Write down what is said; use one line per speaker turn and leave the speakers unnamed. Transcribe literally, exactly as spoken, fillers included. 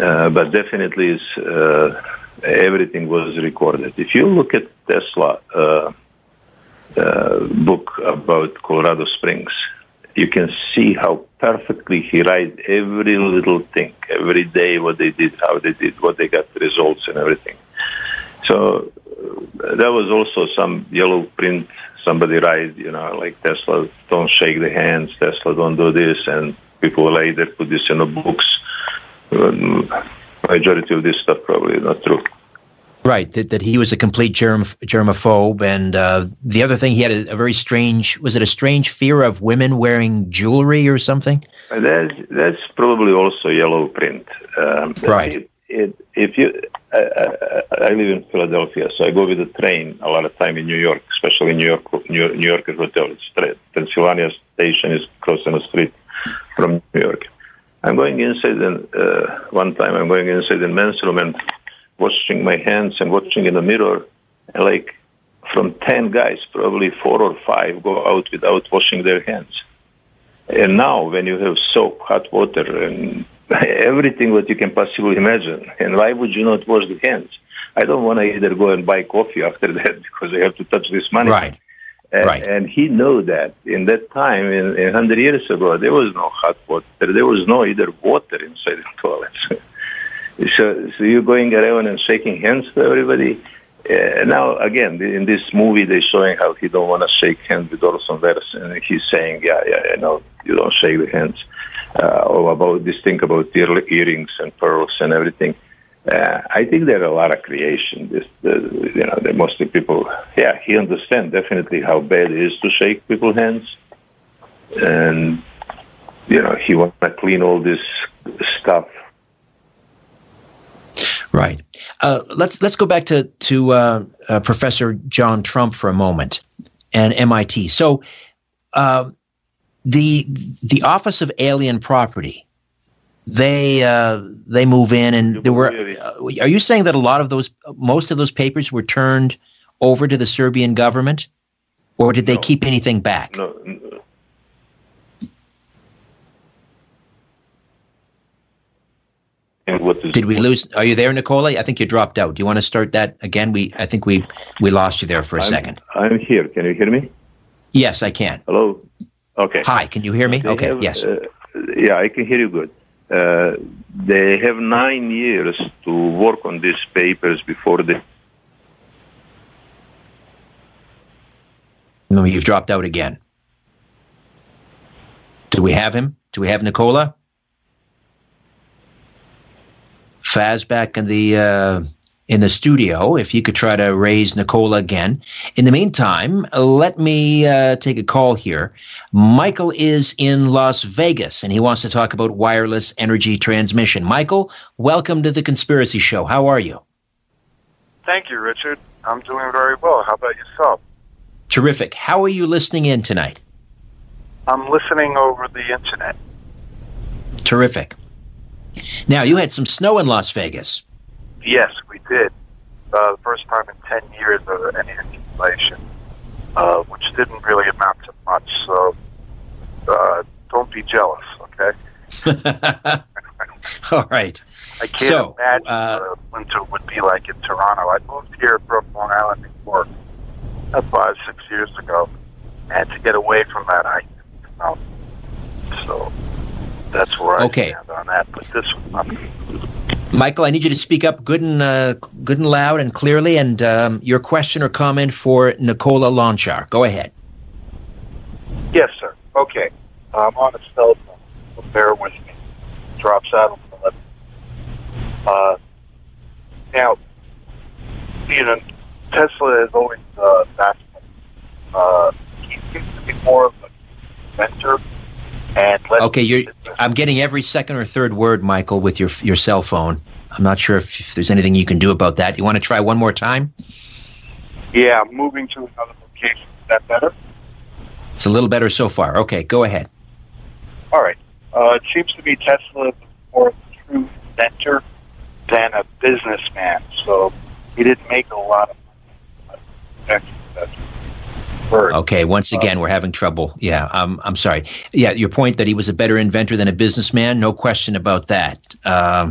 uh, but definitely is, uh, everything was recorded. If you look at Tesla uh, uh, book about Colorado Springs, you can see how perfectly he writes every little thing, every day, what they did, how they did, what they got, the results and everything. So uh, there was also some yellow print. Somebody write, you know, like Tesla, don't shake the hands, Tesla, don't do this, and people later put this in the books. Um, majority of this stuff probably not true.
Right, that, that he was a complete germ, germaphobe, and uh, the other thing, he had a, a very strange, was it a strange fear of women wearing jewelry or something?
That's, that's probably also yellow print. Um,
right.
It, it, if you, I, I, I live in Philadelphia, so I go with the train a lot of time in New York, especially in New York, New, York, New Yorker Hotel. It's straight. Pennsylvania station is crossing the street from New York. I'm going inside, and uh, one time I'm going inside the men's room and washing my hands and watching in the mirror, and like from ten guys, probably four or five go out without washing their hands. And now when you have soap, hot water, and everything what you can possibly imagine, and why would you not wash the hands? I don't want to either go and buy coffee after that because I have to touch this money.
Right.
And,
right.
and he knew that in that time, in, in one hundred years ago, there was no hot water. There was no either water inside the toilets. So, so you're going around and shaking hands to everybody. Uh, now, again, in this movie, they're showing how he don't want to shake hands with Orson Welles, and he's saying, "Yeah, yeah, I know you don't shake the hands." Uh, or about this thing about ear, earrings and pearls and everything. Uh, I think there are a lot of creation. This, the, you know, the mostly people. Yeah, he understands definitely how bad it is to shake people's hands, and you know, he wants to clean all this stuff.
Right. Uh, let's let's go back to to uh, uh, Professor John Trump for a moment, and M I T. So, uh, the the Office of Alien Property, they uh, they move in, and there were. Uh, are you saying that a lot of those, most of those papers were turned over to the Serbian government, or did they
no.
keep anything back?
No. And what is,
Did we lose? Are you there, Nicola? I think you dropped out. Do you want to start that again? We, I think we, we lost you there for a
I'm,
second.
I'm here. Can you hear me?
Yes, I can.
Hello. Okay.
Hi. Can you hear me?
They
okay.
Have,
yes.
Uh, yeah, I can hear you good. Uh, they have nine years to work on these papers before they.
No, you've dropped out again. Do we have him? Do we have Nicola? Faz back in the uh, in the studio. If you could try to raise Nicola again. In the meantime, let me uh, take a call here. Michael is in Las Vegas, and he wants to talk about wireless energy transmission. Michael, welcome to the Conspiracy Show. How are you?
Thank you, Richard. I'm doing very well. How about yourself?
Terrific. How are you listening in tonight?
I'm listening over the internet.
Terrific. Now, you had some snow in Las Vegas.
Yes, we did. Uh, the first time in ten years of any accumulation, uh, which didn't really amount to much. So uh, don't be jealous, okay?
All right.
I can't
so,
imagine
uh,
what winter would be like in Toronto. I moved here from Long Island, New York, uh, five, six years ago. And to get away from that, I, you know, so... That's where I
okay.
stand on that, but this was not.
Michael, I need you to speak up good and uh, good and loud and clearly, and um, your question or comment for Nicola Lonchar. Go ahead.
Yes, sir. Okay. I'm on a cell phone, so bear with me. Drops out on the left. Uh, now, you know, Tesla has always uh, fascinated. Uh, he seems to be more of an inventor. And
okay, you're, I'm getting every second or third word, Michael, with your your cell phone. I'm not sure if, if there's anything you can do about that. You want to try one more time?
Yeah, I'm moving to another location. Is that better?
It's a little better so far. Okay, go ahead.
All right. Uh, it seems to be Tesla was more of a true inventor than a businessman. So he didn't make a lot of money.
Okay, once again, we're having trouble. Yeah, um, I'm sorry. Yeah, your point that he was a better inventor than a businessman, no question about that. Um,